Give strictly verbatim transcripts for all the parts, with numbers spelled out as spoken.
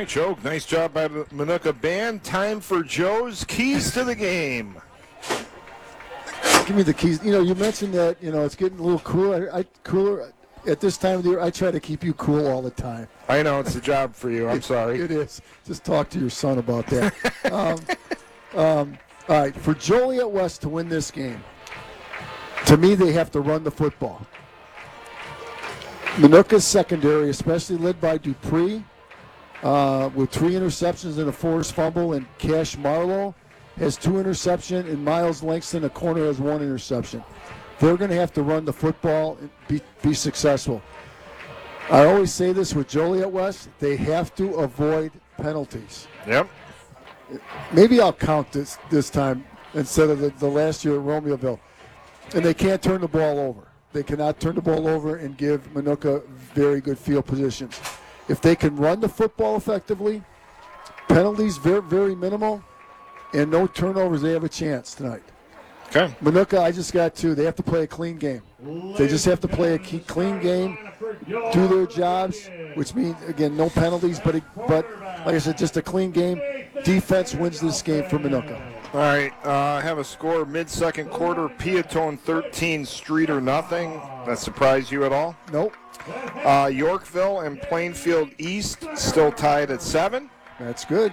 right, Joe. Nice job by the Minooka band. Time for Joe's keys to the game. Give me the keys. You know, you mentioned that, you know, it's getting a little cooler. I, cooler. At this time of the year, I try to keep you cool all the time. I know, it's a job for you. I'm sorry. It is. Just talk to your son about that. um, um, all right, for Joliet West to win this game, to me, they have to run the football. Minooka's secondary, especially led by Dupree, uh, with three interceptions and a forced fumble, and Cash Marlowe has two interceptions, and Miles Langston, a corner, has one interception. They're going to have to run the football and be, be successful. I always say this with Joliet West, they have to avoid penalties. Yep. Maybe I'll count this this time instead of the, the last year at Romeoville. And they can't turn the ball over. They cannot turn the ball over and give Minooka very good field positions. If they can run the football effectively, penalties very, very minimal, and no turnovers, they have a chance tonight. Okay. Minooka, I just got two. They have to play a clean game. They just have to play a key, clean game, do their jobs, which means, again, no penalties, but, it, but like I said, just a clean game. Defense wins this game for Minooka. All right, uh, I have a score mid-second quarter, Peatone thirteen, Streeter nothing. That surprise you at all? Nope. Uh, Yorkville and Plainfield East still tied at seven. That's good.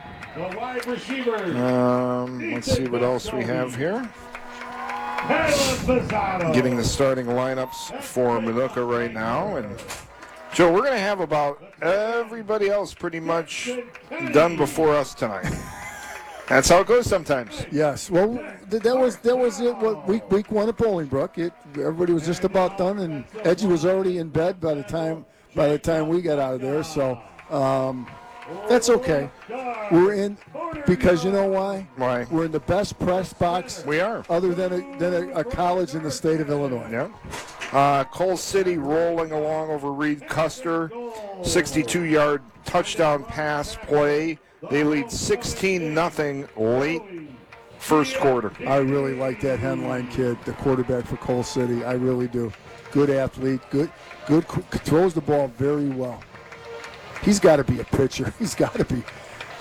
Um, let's see what else we have here. Getting the starting lineups for Minooka right now. And Joe, we're going to have about everybody else pretty much done before us tonight. That's how it goes sometimes. Yes. Well, th- that was that was it. What week week one at Bolingbrook. It everybody was just about done, and Edgy was already in bed by the time by the time we got out of there. So um, that's okay. We're in because you know why? Why? We're in the best press box. We are. Other than a, than a, a college in the state of Illinois. Yeah. Uh, Cole City rolling along over Reed Custer, sixty-two yard touchdown pass play. They lead sixteen nothing late first quarter. I really like that Henline kid, the quarterback for Cole City. I really do. Good athlete, good, good throws the ball very well. He's got to be a pitcher. He's got to be.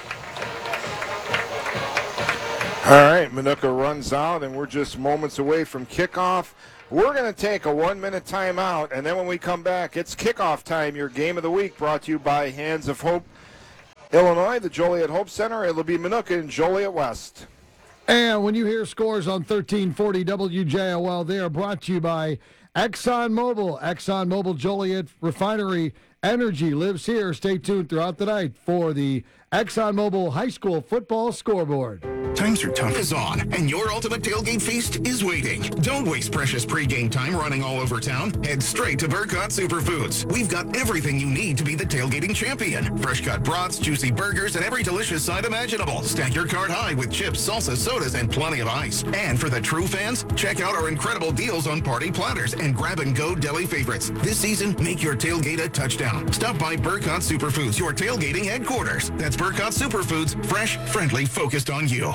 All right, Minooka runs out, and we're just moments away from kickoff. We're going to take a one-minute timeout, and then when we come back, it's kickoff time, your game of the week, brought to you by Hands of Hope Illinois, the Joliet Hope Center. It'll be Minooka and Joliet West. And when you hear scores on thirteen forty W J O L, they are brought to you by ExxonMobil. ExxonMobil Joliet Refinery Energy lives here. Stay tuned throughout the night for the ExxonMobil High School Football Scoreboard. Times are tough is on, and your ultimate tailgate feast is waiting. Don't waste precious pregame time running all over town. Head straight to Burkott Superfoods. We've got everything you need to be the tailgating champion. Fresh cut brats, juicy burgers, and every delicious side imaginable. Stack your cart high with chips, salsa, sodas, and plenty of ice. And for the true fans, check out our incredible deals on party platters and grab-and-go deli favorites. This season, make your tailgate a touchdown. Stop by Burkott Superfoods, your tailgating headquarters. That's Burkott Superfoods, fresh, friendly, focused on you.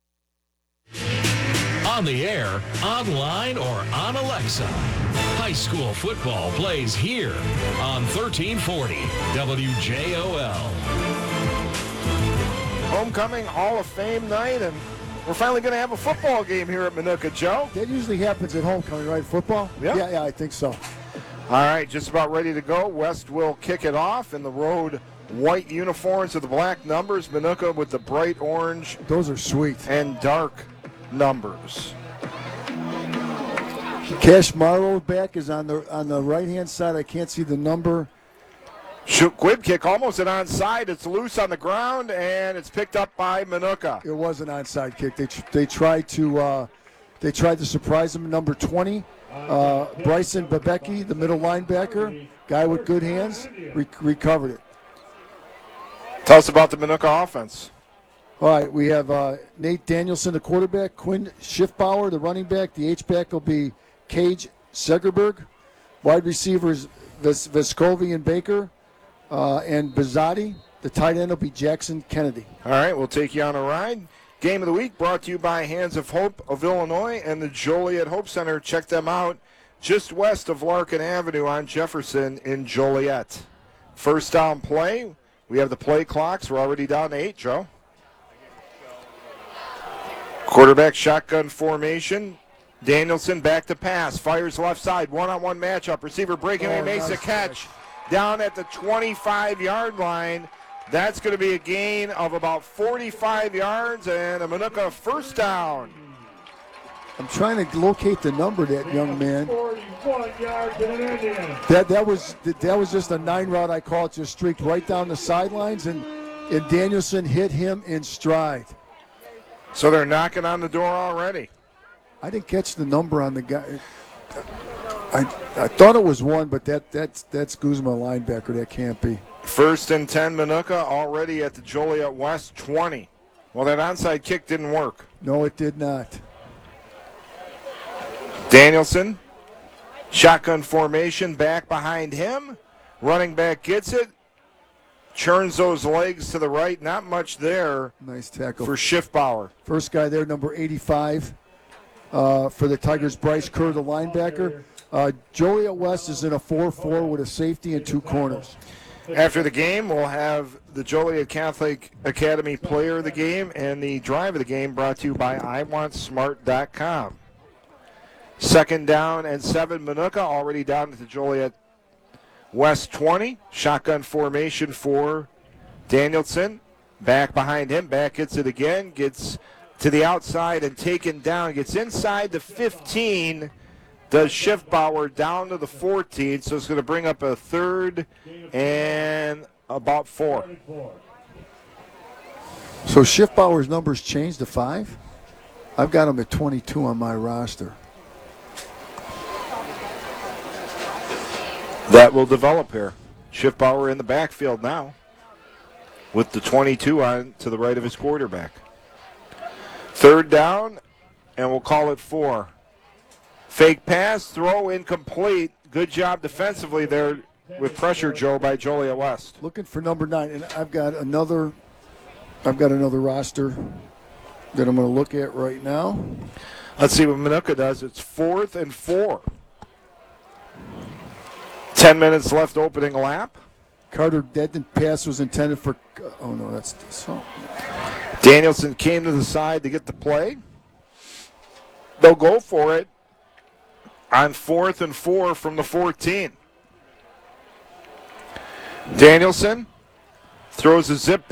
On the air, online, or on Alexa, high school football plays here on thirteen forty W J O L. Homecoming Hall of Fame night, and we're finally going to have a football game here at Minooka, Joe. That usually happens at homecoming, right? Football? Yeah. Yeah, yeah, I think so. All right, just about ready to go. West will kick it off in the road. White uniforms with the black numbers. Minooka with the bright orange. Those are sweet. And dark numbers. Cash Marlowe back is on the on the right hand side. I can't see the number. Shoot, quib kick almost an onside. It's loose on the ground and it's picked up by Minooka. It was an onside kick. They they tried to uh, they tried to surprise him. Number twenty, uh, Bryson Babecki, the middle linebacker, guy with good hands, re- recovered it. Tell us about the Minooka offense. All right, we have uh, Nate Danielson, the quarterback, Quinn Schiffbauer, the running back. The H-back will be Cage Segerberg. Wide receivers, Ves- Vescovi and Baker, uh, and Bizzotti. The tight end will be Jackson Kennedy. All right, we'll take you on a ride. Game of the week brought to you by Hands of Hope of Illinois and the Joliet Hope Center. Check them out just west of Larkin Avenue on Jefferson in Joliet. First down play We have the play clocks. We're already down to eight, Joe. Quarterback shotgun formation. Danielson back to pass. Fires left side. One-on-one matchup. Receiver breaking away. Oh, Makes nice a catch down at the twenty-five-yard line. That's going to be a gain of about forty-five yards and a Minooka first down. I'm trying to locate the number, that young man. forty-one yards and an Indian. That that was that was just a nine route I call it. Just streaked right down the sidelines, and and Danielson hit him in stride. So they're knocking on the door already. I didn't catch the number on the guy. I I thought it was one, but that that's that's Guzma linebacker. That can't be. First and ten, Minooka already at the Joliet West twenty. Well, that onside kick didn't work. No, it did not. Danielson, shotgun formation, back behind him. Running back gets it, churns those legs to the right. Not much there Nice tackle for Schiffbauer. First guy there, number eighty-five, uh, for the Tigers, Bryce Kerr, the linebacker. Uh, Joliet West is in a four four with a safety and two corners. After the game, we'll have the Joliet Catholic Academy player of the game and the drive of the game brought to you by I want smart dot com. Second down and seven, Minooka already down at the Joliet West twenty. Shotgun formation for Danielson. Back behind him, back gets it again, gets to the outside and taken down, gets inside the fifteen. Does Schiffbauer down to the fourteen, so it's going to bring up a third and about four. So Schiffbauer's numbers changed to five? I've got him at twenty-two on my roster. That will develop here. Schiffbauer in the backfield now with the twenty-two on to the right of his quarterback. Third down, and we'll call it four. Fake pass, throw incomplete. Good job defensively there with pressure, Joe, by Joliet West. Looking for number nine, and I've got another. I've got another roster that I'm going to look at right now. Let's see what Minooka does. It's fourth and four. Ten minutes left opening lap. Carter Dedden pass was intended for. Oh no, that's so. Danielson came to the side to get the play. They'll go for it on fourth and four from the fourteen. Danielson throws a zip